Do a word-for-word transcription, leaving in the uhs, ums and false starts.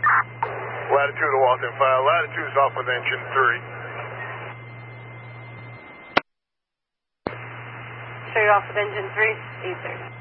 Latitude to Walton file. Latitude's off with engine three. Straight off with engine three, eight thirty.